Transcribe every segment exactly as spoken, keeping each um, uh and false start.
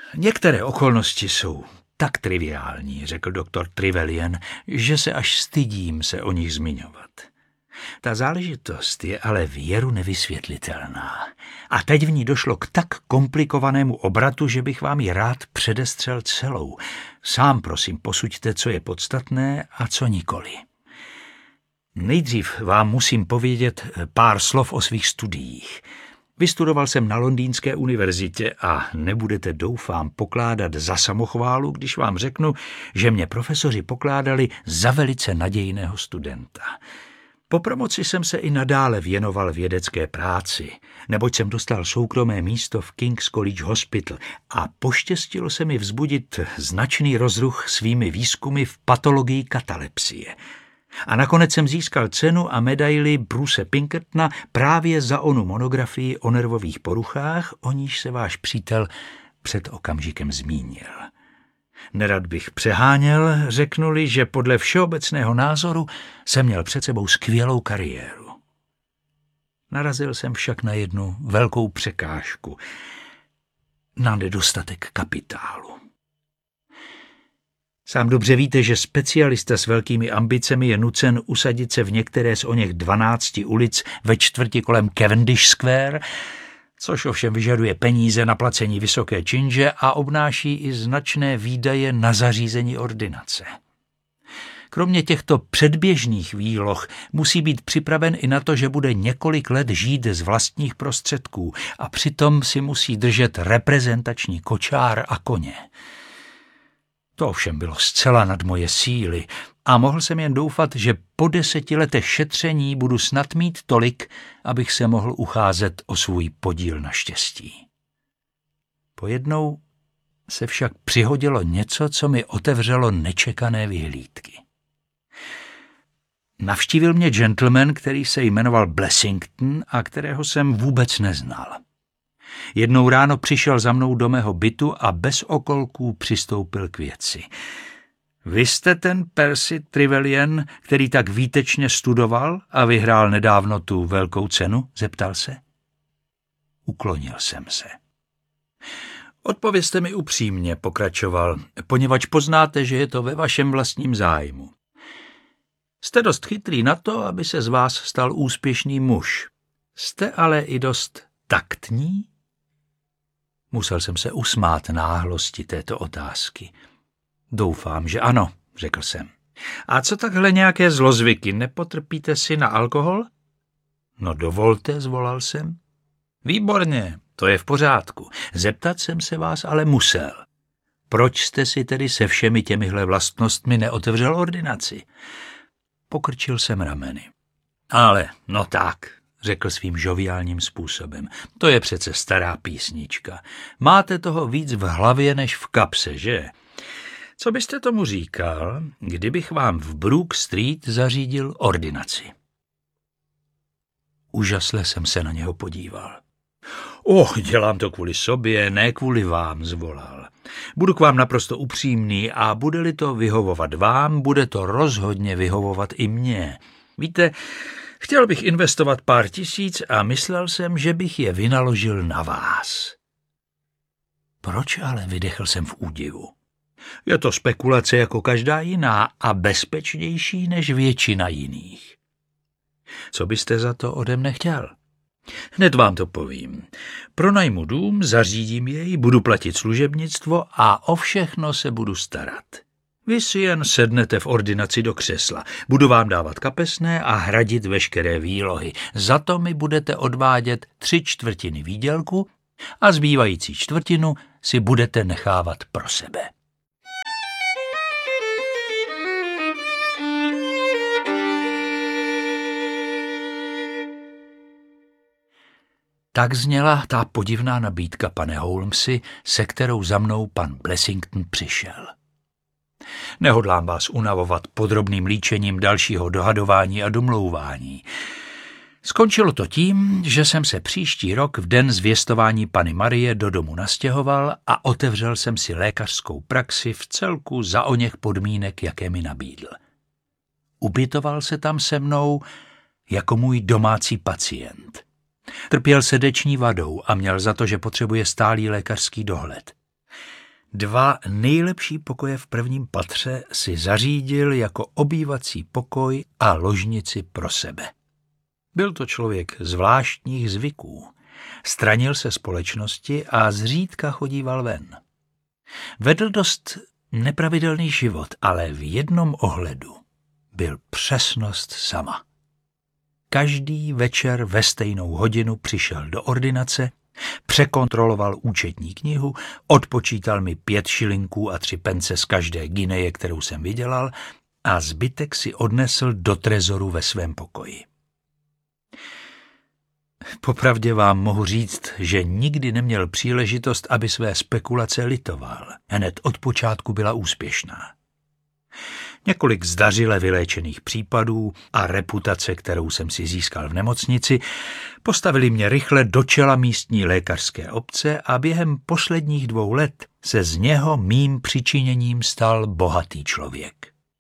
Některé okolnosti jsou tak triviální, řekl doktor Trevelyan, že se až stydím se o nich zmiňovat. Ta záležitost je ale věru nevysvětlitelná. A teď v ní došlo k tak komplikovanému obratu, že bych vám ji rád předestřel celou. Sám prosím posuďte, co je podstatné a co nikoli. Nejdřív vám musím povědět pár slov o svých studiích. Vystudoval jsem na Londýnské univerzitě a nebudete, doufám, pokládat za samochválu, když vám řeknu, že mě profesoři pokládali za velice nadějného studenta. Po promoci jsem se i nadále věnoval vědecké práci, neboť jsem dostal soukromé místo v King's College Hospital a poštěstilo se mi vzbudit značný rozruch svými výzkumy v patologii katalepsie. A nakonec jsem získal cenu a medaili Bruce Pinkertona právě za onu monografii o nervových poruchách, o níž se váš přítel před okamžikem zmínil. Nerad bych přeháněl, řeknuli, že podle všeobecného názoru jsem měl před sebou skvělou kariéru. Narazil jsem však na jednu velkou překážku, na nedostatek kapitálu. Sám dobře víte, že specialista s velkými ambicemi je nucen usadit se v některé z oněch dvanácti ulic ve čtvrti kolem Cavendish Square, což ovšem vyžaduje peníze na placení vysoké činže a obnáší i značné výdaje na zařízení ordinace. Kromě těchto předběžných výloh musí být připraven i na to, že bude několik let žít z vlastních prostředků a přitom si musí držet reprezentační kočár a koně. To ovšem bylo zcela nad moje síly a mohl jsem jen doufat, že po deseti letech šetření budu snad mít tolik, abych se mohl ucházet o svůj podíl na štěstí. Pojednou se však přihodilo něco, co mi otevřelo nečekané vyhlídky. Navštívil mě gentleman, který se jmenoval Blessington a kterého jsem vůbec neznal. Jednou ráno přišel za mnou do mého bytu a bez okolků přistoupil k věci. Vy jste ten Percy Trevelyan, který tak výtečně studoval a vyhrál nedávno tu velkou cenu? Zeptal se. Uklonil jsem se. Odpovězte mi upřímně, pokračoval, poněvadž poznáte, že je to ve vašem vlastním zájmu. Jste dost chytrý na to, aby se z vás stal úspěšný muž. Jste ale i dost taktní? Musel jsem se usmát náhlosti této otázky. Doufám, že ano, řekl jsem. A co takhle nějaké zlozvyky, nepotrpíte si na alkohol? No dovolte, zvolal jsem. Výborně, to je v pořádku. Zeptat jsem se vás ale musel. Proč jste si tedy se všemi těmihle vlastnostmi neotevřel ordinaci? Pokrčil jsem rameny. Ale, no tak, řekl svým žoviálním způsobem. To je přece stará písnička. Máte toho víc v hlavě než v kapse, že? Co byste tomu říkal, kdybych vám v Brook Street zařídil ordinaci? Úžasle jsem se na něho podíval. Oh, dělám to kvůli sobě, ne kvůli vám, zvolal. Budu k vám naprosto upřímný a bude-li to vyhovovat vám, bude to rozhodně vyhovovat i mně. Víte, chtěl bych investovat pár tisíc a myslel jsem, že bych je vynaložil na vás. Proč ale, vydechl jsem v údivu. Je to spekulace jako každá jiná a bezpečnější než většina jiných. Co byste za to ode mne chtěl? Hned vám to povím. Pronajmu dům, zařídím jej, budu platit služebnictvo a o všechno se budu starat. Vy si jen sednete v ordinaci do křesla. Budu vám dávat kapesné a hradit veškeré výlohy. Za to mi budete odvádět tři čtvrtiny výdělku a zbývající čtvrtinu si budete nechávat pro sebe. Tak zněla ta podivná nabídka, pane Holmesi, se kterou za mnou pan Blessington přišel. Nehodlám vás unavovat podrobným líčením dalšího dohadování a domlouvání. Skončilo to tím, že jsem se příští rok v den zvěstování Panny Marie do domu nastěhoval a otevřel jsem si lékařskou praxi v celku za oněch podmínek, jaké mi nabídl. Ubytoval se tam se mnou jako můj domácí pacient. Trpěl srdeční vadou a měl za to, že potřebuje stálý lékařský dohled. Dva nejlepší pokoje v prvním patře si zařídil jako obývací pokoj a ložnici pro sebe. Byl to člověk zvláštních zvyků. Stranil se společnosti a zřídka chodíval ven. Vedl dost nepravidelný život, ale v jednom ohledu byl přesnost sama. Každý večer ve stejnou hodinu přišel do ordinace, překontroloval účetní knihu, odpočítal mi pět šilinků a tři pence z každé guineje, kterou jsem vydělal, a zbytek si odnesl do trezoru ve svém pokoji. Popravdě vám mohu říct, že nikdy neměl příležitost, aby své spekulace litoval. Hned od počátku byla úspěšná. Několik zdařile vyléčených případů a reputace, kterou jsem si získal v nemocnici, postavili mě rychle do čela místní lékařské obce a během posledních dvou let se z něho mým přičiněním stal bohatý člověk.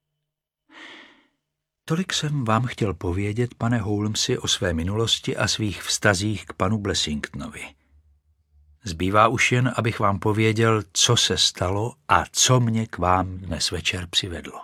Tolik jsem vám chtěl povědět, pane Holmesi, o své minulosti a svých vztazích k panu Blessingtonovi. Zbývá už jen, abych vám pověděl, co se stalo a co mě k vám dnes večer přivedlo.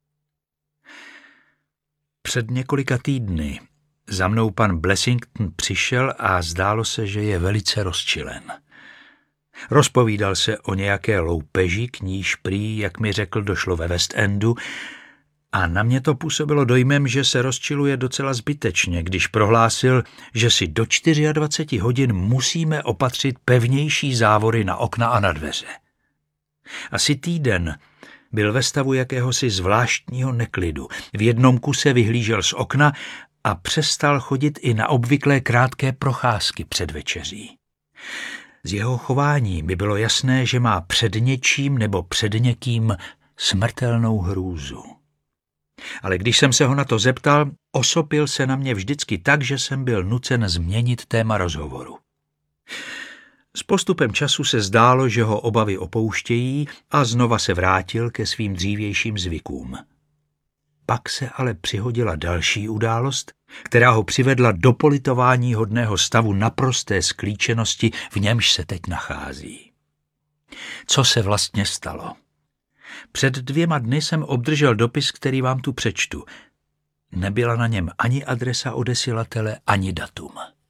Před několika týdny za mnou pan Blessington přišel a zdálo se, že je velice rozčilen. Rozpovídal se o nějaké loupeži, k níž prý, jak mi řekl, došlo ve West Endu, a na mě to působilo dojmem, že se rozčiluje docela zbytečně, když prohlásil, že si do dvaceti čtyř hodin musíme opatřit pevnější závory na okna a na dveře. Asi týden byl ve stavu jakéhosi zvláštního neklidu. V jednom kuse vyhlížel z okna a přestal chodit i na obvyklé krátké procházky před večeří. Z jeho chování by bylo jasné, že má před něčím nebo před někým smrtelnou hrůzu. Ale když jsem se ho na to zeptal, osopil se na mě vždycky tak, že jsem byl nucen změnit téma rozhovoru. S postupem času se zdálo, že ho obavy opouštějí a znova se vrátil ke svým dřívějším zvykům. Pak se ale přihodila další událost, která ho přivedla do politování hodného stavu naprosté sklíčenosti, v němž se teď nachází. Co se vlastně stalo? Před dvěma dny jsem obdržel dopis, který vám tu přečtu. Nebyla na něm ani adresa odesilatele, ani datum.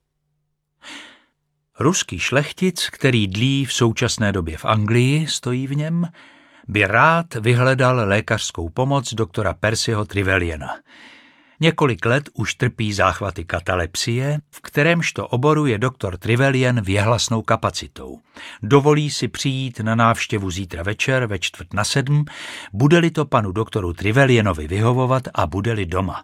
Ruský šlechtic, který dlí v současné době v Anglii, stojí v něm, by rád vyhledal lékařskou pomoc doktora Percyho Trevelyana. Několik let už trpí záchvaty katalepsie, v kterémžto oboru je doktor Trevelyan věhlasnou kapacitou. Dovolí si přijít na návštěvu zítra večer ve čtvrt na sedm, bude-li to panu doktoru Trevelyanovi vyhovovat a bude-li doma.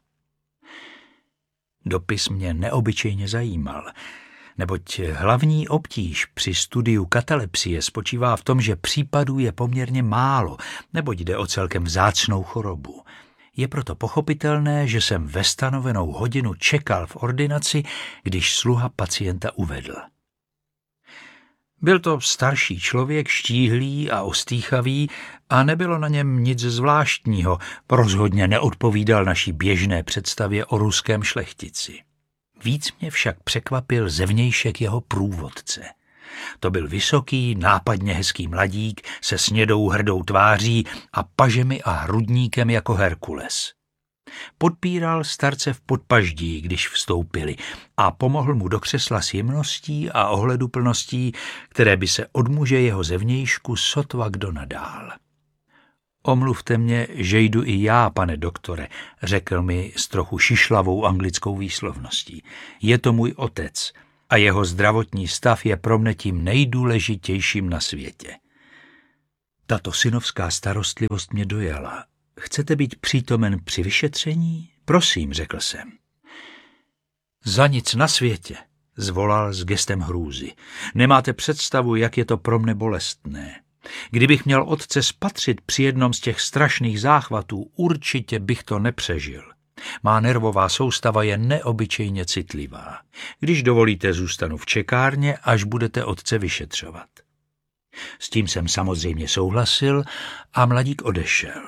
Dopis mě neobyčejně zajímal, neboť hlavní obtíž při studiu katalepsie spočívá v tom, že případů je poměrně málo, neboť jde o celkem vzácnou chorobu. Je proto pochopitelné, že jsem ve stanovenou hodinu čekal v ordinaci, když sluha pacienta uvedl. Byl to starší člověk, štíhlý a ostýchavý, a nebylo na něm nic zvláštního, rozhodně neodpovídal naší běžné představě o ruském šlechtici. Víc mě však překvapil zevnějšek jeho průvodce. To byl vysoký, nápadně hezký mladík se snědou hrdou tváří a pažemi a hrudníkem jako Herkules. Podpíral starce v podpaždí, když vstoupili, a pomohl mu do křesla s jemností a ohleduplností, které by se od muže jeho zevnějšku sotva kdo nadál. Omluvte mě, že jdu i já, pane doktore, řekl mi s trochu šišlavou anglickou výslovností. Je to můj otec a jeho zdravotní stav je pro mne tím nejdůležitějším na světě. Tato synovská starostlivost mě dojala. Chcete být přítomen při vyšetření? Prosím, řekl jsem. Za nic na světě, zvolal s gestem hrůzy. Nemáte představu, jak je to pro mne bolestné. Kdybych měl otce spatřit při jednom z těch strašných záchvatů, určitě bych to nepřežil. Má nervová soustava je neobyčejně citlivá. Když dovolíte, zůstanu v čekárně, až budete otce vyšetřovat. S tím jsem samozřejmě souhlasil a mladík odešel.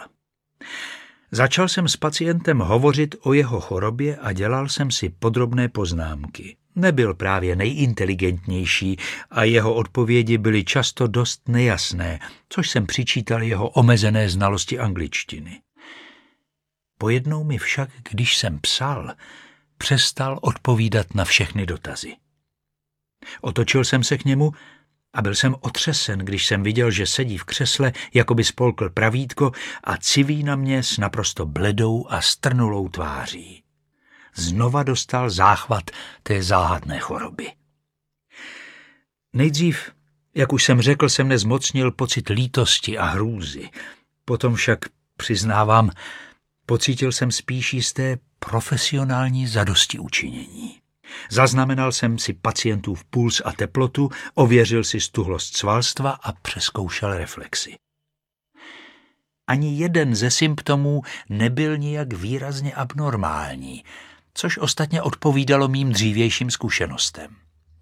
Začal jsem s pacientem hovořit o jeho chorobě a dělal jsem si podrobné poznámky. Nebyl právě nejinteligentnější a jeho odpovědi byly často dost nejasné, což jsem přičítal jeho omezené znalosti angličtiny. Pojednou mi však, když jsem psal, přestal odpovídat na všechny dotazy. Otočil jsem se k němu a byl jsem otřesen, když jsem viděl, že sedí v křesle, jako by spolkl pravítko a civí na mě s naprosto bledou a strnulou tváří. Znova dostal záchvat té záhadné choroby. Nejdřív, jak už jsem řekl, jsem mne zmocnil pocit lítosti a hrůzy. Potom však, přiznávám, pocítil jsem spíš jisté profesionální zadostiučinění. Zaznamenal jsem si pacientův puls a teplotu, ověřil si stuhlost svalstva a přezkoušel reflexy. Ani jeden ze symptomů nebyl nijak výrazně abnormální, což ostatně odpovídalo mým dřívějším zkušenostem.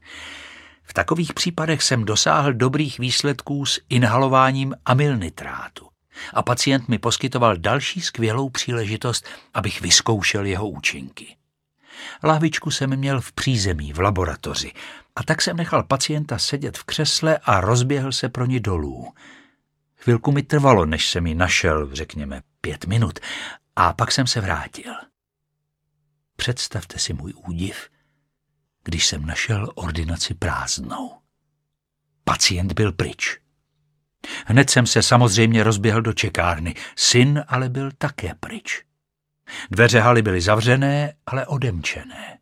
V takových případech jsem dosáhl dobrých výsledků s inhalováním amylnitrátu a pacient mi poskytoval další skvělou příležitost, abych vyzkoušel jeho účinky. Lahvičku jsem měl v přízemí v laboratoři a tak jsem nechal pacienta sedět v křesle a rozběhl se pro ní dolů. Chvilku mi trvalo, než jsem ji našel, řekněme pět minut, a pak jsem se vrátil. Představte si můj údiv, když jsem našel ordinaci prázdnou. Pacient byl pryč. Hned jsem se samozřejmě rozběhl do čekárny, syn ale byl také pryč. Dveře haly byly zavřené, ale odemčené.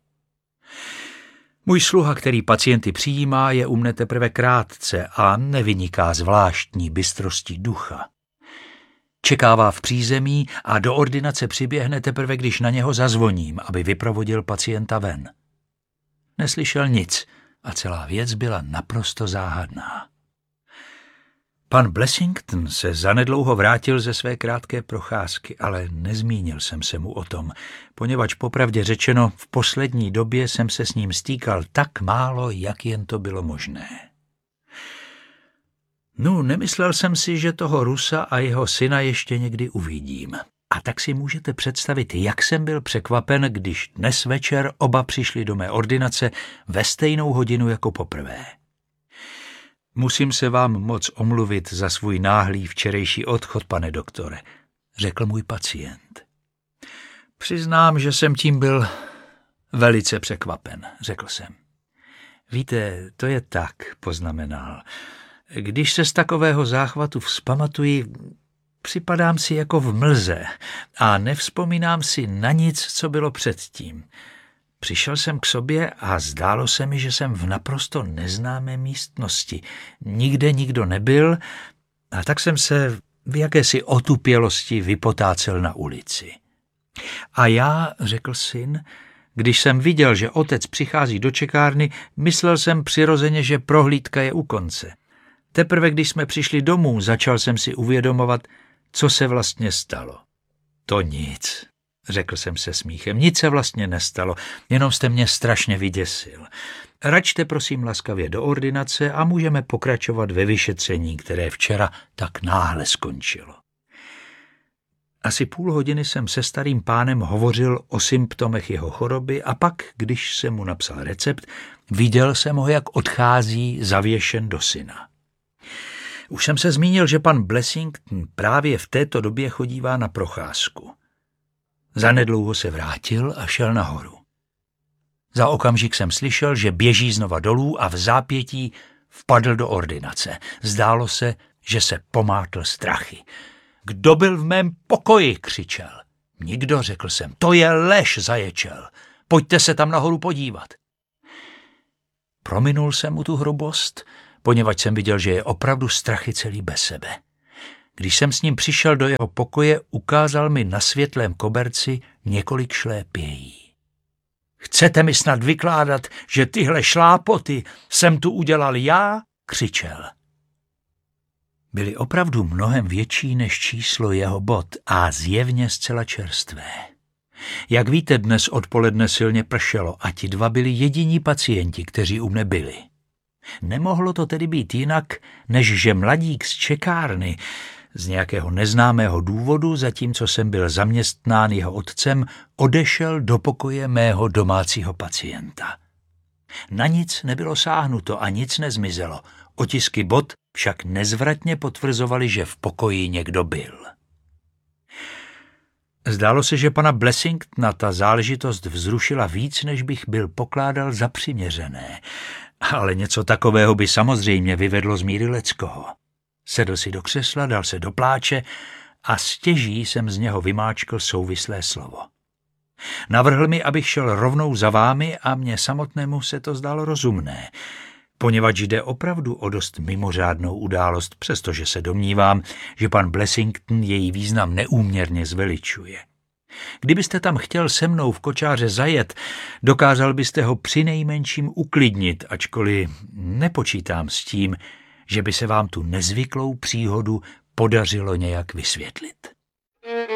Můj sluha, který pacienty přijímá, je u mne teprve krátce a nevyniká zvláštní bystrostí ducha. Čekává v přízemí a do ordinace přiběhne teprve, když na něho zazvoním, aby vyprovodil pacienta ven. Neslyšel nic a celá věc byla naprosto záhadná. Pan Blessington se zanedlouho vrátil ze své krátké procházky, ale nezmínil jsem se mu o tom, poněvadž popravdě řečeno v poslední době jsem se s ním stýkal tak málo, jak jen to bylo možné. No, nemyslel jsem si, že toho Rusa a jeho syna ještě někdy uvidím. A tak si můžete představit, jak jsem byl překvapen, když dnes večer oba přišli do mé ordinace ve stejnou hodinu jako poprvé. Musím se vám moc omluvit za svůj náhlý včerejší odchod, pane doktore, řekl můj pacient. Přiznám, že jsem tím byl velice překvapen, řekl jsem. Víte, to je tak, poznamenal. Když se z takového záchvatu vzpamatuji, připadám si jako v mlze a nevzpomínám si na nic, co bylo předtím. Přišel jsem k sobě a zdálo se mi, že jsem v naprosto neznámé místnosti. Nikde nikdo nebyl a tak jsem se v jakési otupělosti vypotácel na ulici. A já, řekl syn, když jsem viděl, že otec přichází do čekárny, myslel jsem přirozeně, že prohlídka je u konce. Teprve když jsme přišli domů, začal jsem si uvědomovat, co se vlastně stalo. To nic, řekl jsem se smíchem, nic se vlastně nestalo, jenom jste mě strašně vyděsil. Račte prosím laskavě do ordinace a můžeme pokračovat ve vyšetření, které včera tak náhle skončilo. Asi půl hodiny jsem se starým pánem hovořil o symptomech jeho choroby a pak, když jsem mu napsal recept, viděl jsem ho, jak odchází zavěšen do syna. Už jsem se zmínil, že pan Blessington právě v této době chodívá na procházku. Zanedlouho se vrátil a šel nahoru. Za okamžik jsem slyšel, že běží znova dolů a v zápětí vpadl do ordinace. Zdálo se, že se pomátl strachy. Kdo byl v mém pokoji, křičel. Nikdo, řekl jsem, to je lež, zaječel. Pojďte se tam nahoru podívat. Prominul jsem mu tu hrubost, poněvadž jsem viděl, že je opravdu strachy celý bez sebe. Když jsem s ním přišel do jeho pokoje, ukázal mi na světlém koberci několik šlépějí. Chcete mi snad vykládat, že tyhle šlápoty jsem tu udělal já? Křičel. Byly opravdu mnohem větší než číslo jeho bot a zjevně zcela čerstvé. Jak víte, dnes odpoledne silně pršelo a ti dva byli jediní pacienti, kteří u mne byli. Nemohlo to tedy být jinak, než že mladík z čekárny z nějakého neznámého důvodu, zatímco jsem byl zaměstnán jeho otcem, odešel do pokoje mého domácího pacienta. Na nic nebylo sáhnuto a nic nezmizelo. Otisky bot však nezvratně potvrzovaly, že v pokoji někdo byl. Zdálo se, že pana Blessingtona ta záležitost vzrušila víc, než bych byl pokládal za přiměřené. Ale něco takového by samozřejmě vyvedlo z míry leckoho. Sedl si do křesla, dal se do pláče a stěží jsem z něho vymáčkl souvislé slovo. Navrhl mi, abych šel rovnou za vámi a mně samotnému se to zdálo rozumné, poněvadž jde opravdu o dost mimořádnou událost, přestože se domnívám, že pan Blessington její význam neúměrně zveličuje. Kdybyste tam chtěl se mnou v kočáře zajet, dokázal byste ho přinejmenším uklidnit, ačkoliv nepočítám s tím, že by se vám tu nezvyklou příhodu podařilo nějak vysvětlit.